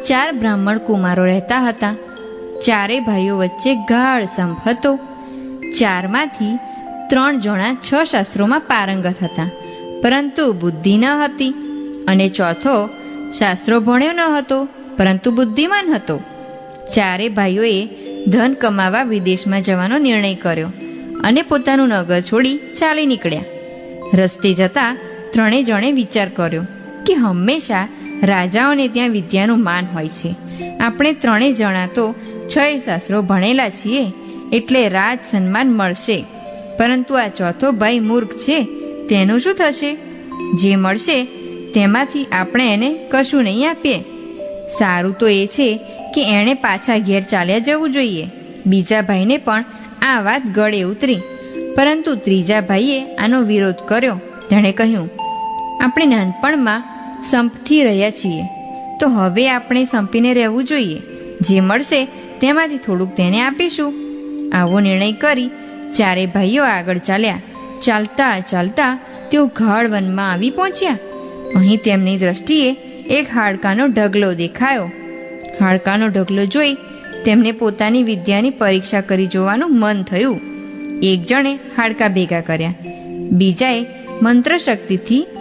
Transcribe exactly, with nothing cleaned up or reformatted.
ચાર બ્રાહ્મણ કુમારો રહેતા હતા. ચારે ભાઈઓ વચ્ચે ગાઢ સંપ હતો. ચારમાંથી ત્રણ જણા છ શાસ્ત્રોમાં પારંગત હતા, પરંતુ બુદ્ધિ ન હતી, અને ચોથો શાસ્ત્રો ભણ્યો ન હતો, પરંતુ બુદ્ધિમાન હતો. ચારે ભાઈઓએ ધન કમાવા વિદેશમાં જવાનો નિર્ણય કર્યો અને પોતાનું નગર છોડી ચાલી નીકળ્યા. રસ્તે જતા ત્રણે જણે વિચાર કર્યો કે હંમેશા રાજાઓને ત્યાં વિદ્યાનું માન હોય છે. આપણે ત્રણેય જણા તો છ શાસ્ત્રો ભણેલા છીએ, એટલે રાજ સન્માન મળશે, પરંતુ આ ચોથો ભાઈ મૂર્ખ છે, તેનું શું થશે? જે મળશે તેમાંથી આપણે એને કશું નહીં આપીએ. સારું તો એ છે કે એણે પાછા ઘેર ચાલ્યા જવું જોઈએ. બીજા ભાઈને પણ આ વાત ગળે ઉતરી, પરંતુ ત્રીજા ભાઈએ આનો વિરોધ કર્યો. તેણે કહ્યું, આપણે નાનપણમાં સંપથી રહ્યા છીએ, તો હવે આપણે સંપીને રહેવું જોઈએ. જે મળશે તેમાંથી થોડુંક તેને આપીશું. આવો નિર્ણય કરી ચારે ભાઈઓ આગળ ચાલ્યા. ચાલતા ચાલતા તેઓ ગાઢ વનમાં આવી પહોંચ્યા. અહીં તેમની દ્રષ્ટિએ એક હાડકાનો ઢગલો દેખાયો. હાડકાનો ઢગલો જોઈ તેમને પોતાની વિદ્યાની પરીક્ષા કરી જોવાનું મન થયું. એક જણે હાડકા ભેગા કર્યા, બીજાએ મંત્ર શક્તિથી